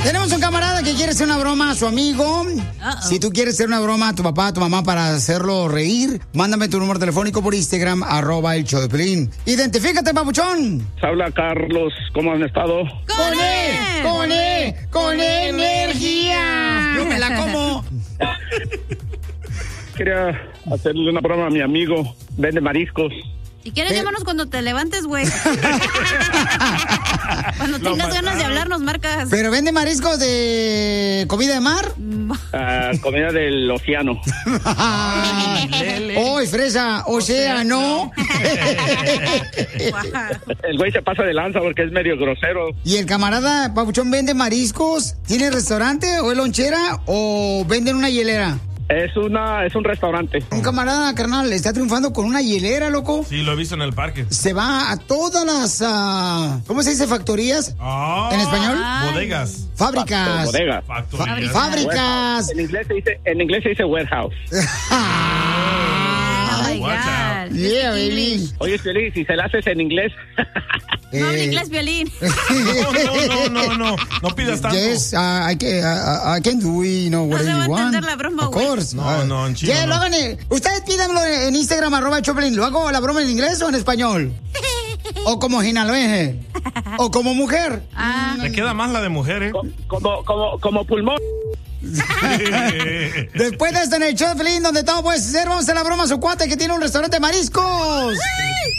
Tenemos un camarada que quiere hacer una broma a su amigo. Si tú quieres hacer una broma a tu papá, a tu mamá para hacerlo reír, mándame tu número telefónico por Instagram, @el show de Piolín. Identifícate, papuchón. Habla Carlos, ¿cómo han estado? ¡Con energía! Yo me la como. Quería hacerle una broma a mi amigo, vende mariscos. Si quieres, llámanos cuando te levantes, güey. Cuando tengas ganas de hablar, nos marcas. ¿Pero vende mariscos de comida de mar? Comida del océano. ¡Ay, fresa! ¡Océano! El güey se pasa de lanza porque es medio grosero. ¿Y el camarada papuchón vende mariscos? ¿Tiene restaurante o es lonchera o vende en una hielera? Es un restaurante. Un camarada, carnal, está triunfando con una hielera, loco. Sí, lo he visto en el parque. Se va a todas las, ¿cómo se dice? ¿Factorías? ¿En español? Bodegas. Fábricas. Bodegas. Fábricas. En inglés se dice warehouse. Oh my God. Yeah, baby. Oye, Piolín, si se la haces en inglés. No habla inglés, Piolín. No pidas tanto. Yes, I can do it, whatever you want. No se va a entender la broma, Of course. No, en chino Yeah, no. lo hagan. Ustedes pídanlo en Instagram, @Choplin. ¿Lo hago la broma en inglés o en español? ¿O como jinaloense? ¿O como mujer? Te queda más la de mujer, ¿eh? Como pulmón. Después de esto en el show de Piolín, donde todo puede ser, vamos a hacer la broma a su cuate que tiene un restaurante de mariscos.